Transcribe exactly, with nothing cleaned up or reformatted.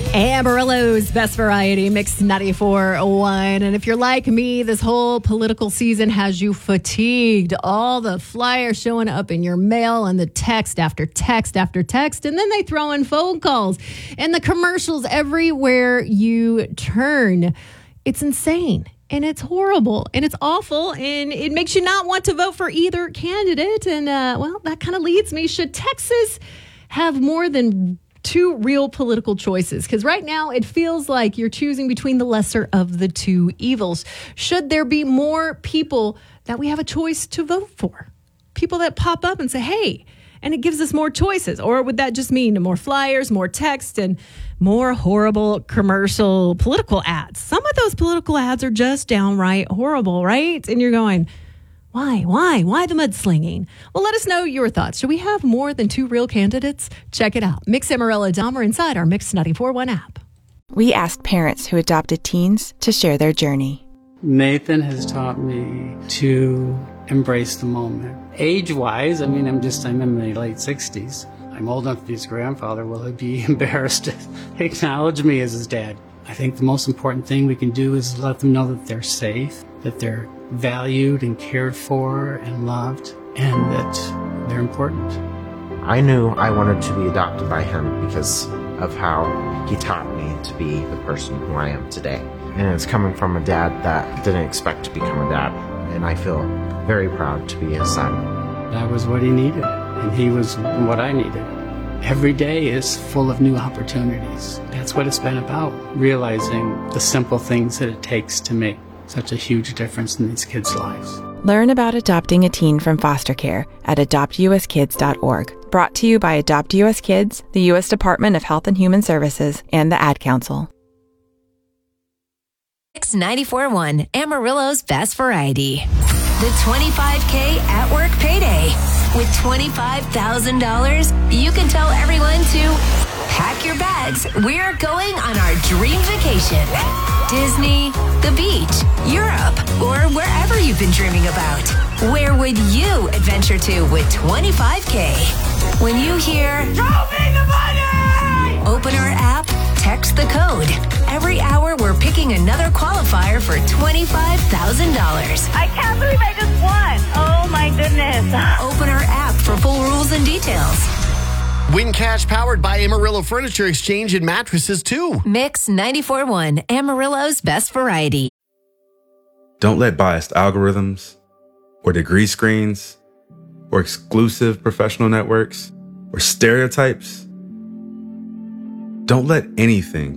Amarillo's Best Variety, Mix ninety-four point one. And if you're like me, this whole political season has you fatigued. All the flyers showing up in your mail and the text after text after text. And then they throw in phone calls and the commercials everywhere you turn. It's insane. And it's horrible and it's awful and it makes you not want to vote for either candidate. And, uh, well, that kind of leads me. Should Texas have more than two real political choices? Because right now it feels like you're choosing between the lesser of the two evils. Should there be more people that we have a choice to vote for? People that pop up and say, hey, and it gives us more choices. Or would that just mean more flyers, more text, and more horrible commercial political ads? Some of those political ads are just downright horrible, right? And you're going, why, why, why the mudslinging? Well, let us know your thoughts. Should we have more than two real candidates? Check it out. Mix Amarillo Dahmer inside our Mix ninety-four point one app. We asked parents who adopted teens to share their journey. Nathan has taught me to embrace the moment. Age-wise, I mean, I'm just, I'm in my late sixties. I'm old enough to be his grandfather. Will he be embarrassed to acknowledge me as his dad? I think the most important thing we can do is let them know that they're safe, that they're valued and cared for and loved, and that they're important. I knew I wanted to be adopted by him because of how he taught me to be the person who I am today. And it's coming from a dad that didn't expect to become a dad, and I feel very proud to be his son. That was what he needed, and he was what I needed. Every day is full of new opportunities. That's what it's been about, realizing the simple things that it takes to make such a huge difference in these kids' lives. Learn about adopting a teen from foster care at adopt u s kids dot org. Brought to you by Adopt U S Kids, the U S Department of Health and Human Services, and the Ad Council. Mix ninety-four point one, Amarillo's Best Variety. The twenty-five K at work payday. With twenty-five thousand dollars, you can tell everyone to pack your bags. We're going on our dream vacation. Disney, the beach, Europe, or wherever you've been dreaming about. Where would you adventure to with twenty-five K? When you hear, "Show me the money!" Open our app, text the code. Every hour, we're picking another qualifier for twenty-five thousand dollars. I can't believe I just won. Oh, my goodness. Open our app for full rules and details. Win cash powered by Amarillo Furniture Exchange and Mattresses, too. Mix ninety-four point one, Amarillo's Best Variety. Don't let biased algorithms or degree screens or exclusive professional networks or stereotypes, don't let anything